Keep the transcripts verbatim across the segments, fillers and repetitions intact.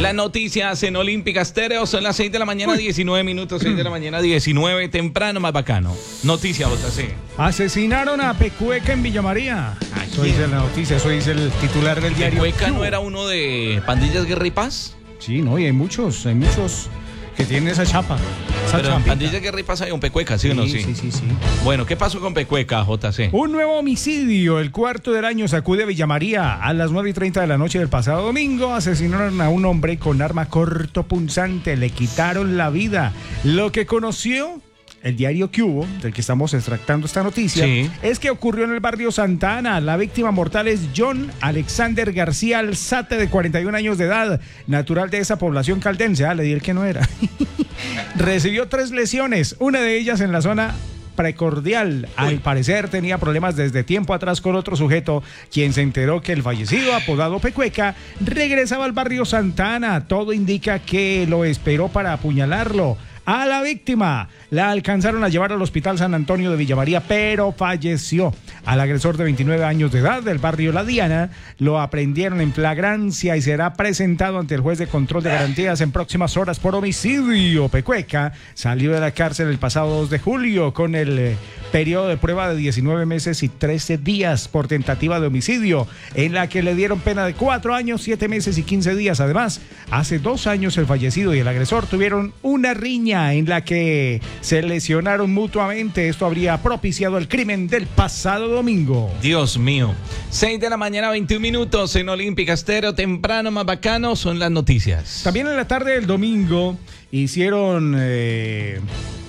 Las noticias en Olímpica Estéreo son las seis de la mañana, Uy. diecinueve minutos, seis de la mañana, diecinueve, temprano más bacano. Noticia, J C. Asesinaron a Pecueca en Villa María. Eso dice la noticia, eso dice el titular del diario. ¿Pecueca no era uno de Pandillas Guerra y Paz? Sí, no, y hay muchos, hay muchos que tienen esa chapa. Esa Pero en Pandillas Guerra y Paz hay un Pecueca, ¿sí, sí o no? Sí, sí, sí, sí. Bueno, ¿qué pasó con Pecueca, J C? Un nuevo homicidio, el cuarto del año, sacude a Villa María. A las nueve y treinta de la noche del pasado domingo, asesinaron a un hombre con arma cortopunzante, le quitaron la vida. Lo que conoció el diario que hubo, del que estamos extractando esta noticia, sí, es que ocurrió en el barrio Santa Ana. La víctima mortal es John Alexander García Alzate, de cuarenta y un años de edad, natural de esa población caldense. Ah, le di el que no era. Recibió tres lesiones, una de ellas en la zona precordial. Al Uy. parecer tenía problemas desde tiempo atrás con otro sujeto, quien se enteró que el fallecido, apodado Pecueca, regresaba al barrio Santa Ana. Todo indica que lo esperó para apuñalarlo. A la víctima la alcanzaron a llevar al Hospital San Antonio de Villa María, pero falleció. Al agresor de veintinueve años de edad del barrio La Diana lo aprendieron en flagrancia y será presentado ante el juez de control de garantías en próximas horas por homicidio. Pecueca salió de la cárcel el pasado dos de julio con el eh, periodo de prueba de diecinueve meses y trece días por tentativa de homicidio, en la que le dieron pena de cuatro años, siete meses y quince días. Además, hace dos años el fallecido y el agresor tuvieron una riña en la que se lesionaron mutuamente. Esto habría propiciado el crimen del pasado domingo. Dios mío. seis de la mañana, veintiún minutos en Olímpica Estéreo. Temprano más bacano son las noticias. También en la tarde del domingo hicieron eh,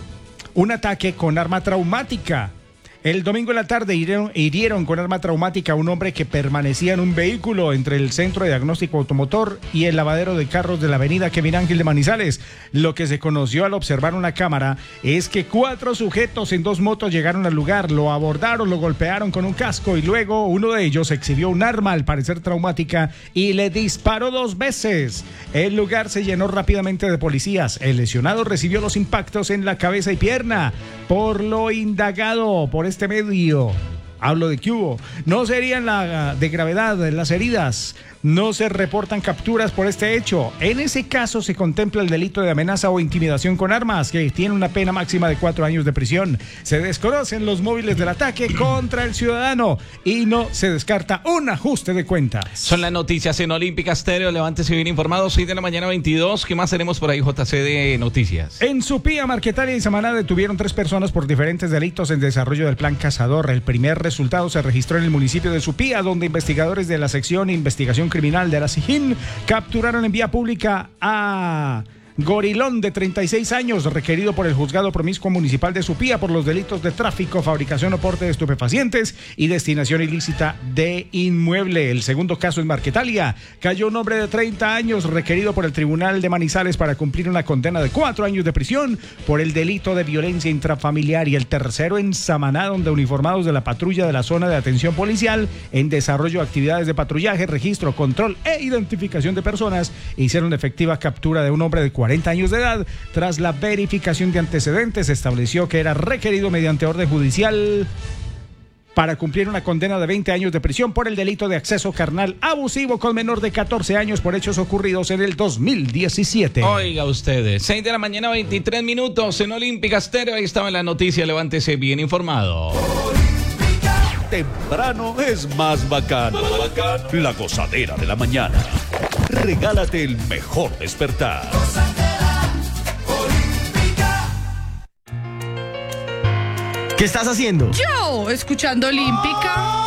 un ataque con arma traumática. El domingo en la tarde hirieron, hirieron con arma traumática a un hombre que permanecía en un vehículo entre el Centro de Diagnóstico Automotor y el lavadero de carros de la avenida Kevin Ángel de Manizales. Lo que se conoció al observar una cámara es que cuatro sujetos en dos motos llegaron al lugar, lo abordaron, lo golpearon con un casco y luego uno de ellos exhibió un arma, al parecer traumática, y le disparó dos veces. El lugar se llenó rápidamente de policías. El lesionado recibió los impactos en la cabeza y pierna. Por lo indagado por este medio, hablo de que hubo, no serían la de gravedad las heridas. No se reportan capturas por este hecho. En ese caso se contempla el delito de amenaza o intimidación con armas, que tiene una pena máxima de cuatro años de prisión. Se desconocen los móviles del ataque contra el ciudadano y no se descarta un ajuste de cuentas. Son las noticias en Olímpica Estéreo. Levántese bien informado. seis de la mañana, veintidós. ¿Qué más tenemos por ahí, J C, de noticias? En Supía, Marquetalia y Samaná detuvieron tres personas por diferentes delitos en desarrollo del Plan Cazador. El primer resultado se registró en el municipio de Supía, donde investigadores de la sección Investigación Criminal de la SIJIN capturaron en vía pública a Gorilón, de treinta y seis años, requerido por el Juzgado Promiscuo Municipal de Supía por los delitos de tráfico, fabricación o porte de estupefacientes y destinación ilícita de inmueble. El segundo caso en Marquetalia cayó un hombre de treinta años, requerido por el Tribunal de Manizales para cumplir una condena de cuatro años de prisión por el delito de violencia intrafamiliar. Y el tercero en Samaná, donde uniformados de la patrulla de la zona de atención policial en desarrollo de actividades de patrullaje, registro, control e identificación de personas hicieron efectiva captura de un hombre de cuarenta años de edad. Tras la verificación de antecedentes, se estableció que era requerido mediante orden judicial para cumplir una condena de veinte años de prisión por el delito de acceso carnal abusivo con menor de catorce años por hechos ocurridos en el dos mil diecisiete. Oiga ustedes, seis de la mañana, veintitrés minutos en Olímpica Estéreo. Ahí estaba la noticia, levántese bien informado. Temprano es más bacano. Más bacano. La gozadera de la mañana. Regálate el mejor despertar. ¿Qué estás haciendo? Yo, escuchando Olímpica.